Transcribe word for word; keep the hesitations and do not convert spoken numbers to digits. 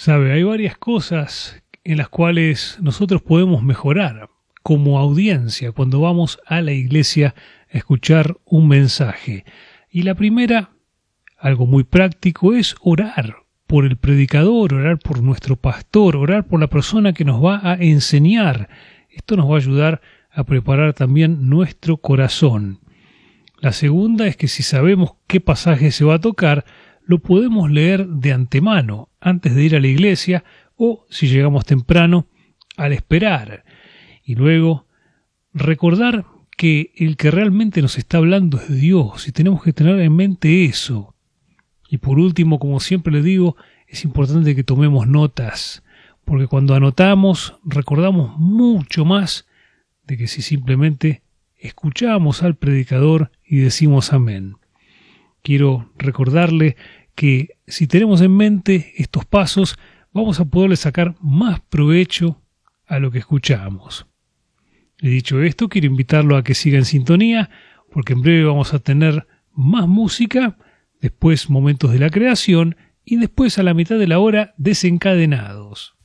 Sabe, hay varias cosas en las cuales nosotros podemos mejorar como audiencia cuando vamos a la iglesia a escuchar un mensaje. Y la primera, algo muy práctico, es orar por el predicador, orar por nuestro pastor, orar por la persona que nos va a enseñar. Esto nos va a ayudar a preparar también nuestro corazón. La segunda es que si sabemos qué pasaje se va a tocar, lo podemos leer de antemano, antes de ir a la iglesia, o si llegamos temprano, al esperar. Y luego, recordar que el que realmente nos está hablando es Dios, y tenemos que tener en mente eso. Y por último, como siempre le digo, es importante que tomemos notas, porque cuando anotamos, recordamos mucho más de que si simplemente escuchamos al predicador y decimos amén. Quiero recordarle que si tenemos en mente estos pasos, vamos a poderle sacar más provecho a lo que escuchamos. Y dicho esto, quiero invitarlo a que siga en sintonía, porque en breve vamos a tener más música, después momentos de la creación y después a la mitad de la hora desencadenados.